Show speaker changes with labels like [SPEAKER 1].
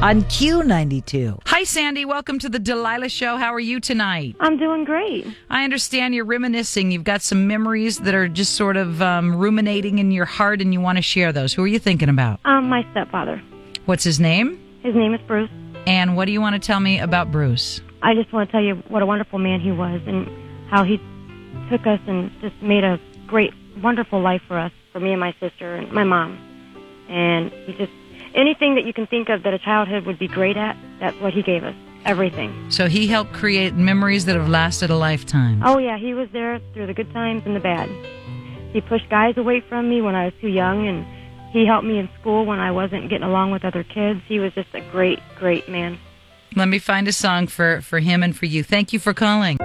[SPEAKER 1] on Q92.
[SPEAKER 2] Hi, Sandy. Welcome to the Delilah Show. How are you tonight?
[SPEAKER 3] I'm doing great.
[SPEAKER 2] I understand you're reminiscing. You've got some memories that are just sort of ruminating in your heart, and you want to share those. Who are you thinking about?
[SPEAKER 3] My stepfather.
[SPEAKER 2] What's his name?
[SPEAKER 3] His name is Bruce.
[SPEAKER 2] And what do you want to tell me about Bruce?
[SPEAKER 3] I just want to tell you what a wonderful man he was and how he took us and just made a great, wonderful life for us, for me and my sister and my mom. And he just, anything that you can think of that a childhood would be great at, that's what he gave us. Everything.
[SPEAKER 2] So he helped create memories that have lasted a lifetime.
[SPEAKER 3] Oh, yeah. He was there through the good times and the bad. He pushed guys away from me when I was too young, and he helped me in school when I wasn't getting along with other kids. He was just a great, great man.
[SPEAKER 2] Let me find a song for him and for you. Thank you for calling.